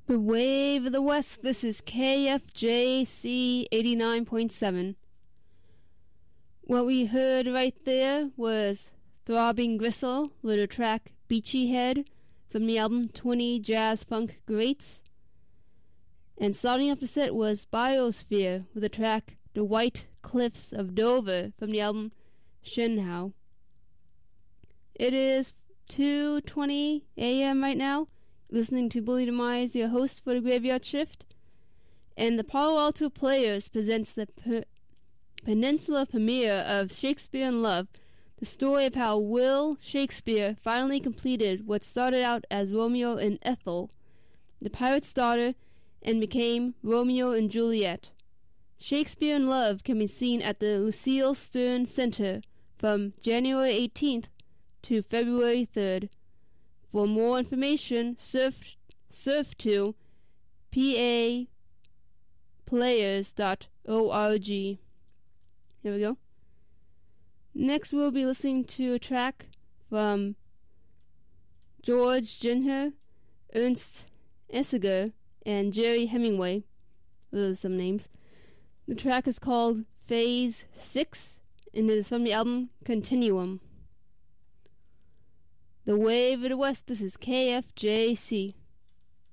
The Wave of the West, this is KFJC 89.7. What we heard right there was Throbbing Gristle with the track Beachy Head from the album 20 Jazz Funk Greats. And starting off the set was Biosphere with the track The White Cliffs of Dover from the album Shenhao. It is 2:20 a.m. right now. Listening to Bully Demise, your host for the Graveyard Shift. And the Palo Alto Players presents the Peninsula premiere of Shakespeare in Love, the story of how Will Shakespeare finally completed what started out as Romeo and Ethel, the pirate's daughter, and became Romeo and Juliet. Shakespeare in Love can be seen at the Lucille Stern Center from January 18th to February 3rd. For more information, surf to paplayers.org. Here we go. Next, we'll be listening to a track from George Ginher, Ernst Essiger, and Jerry Hemingway. Those are some names. The track is called Phase 6, and it is from the album Continuum. The Wave of the West, this is KFJC.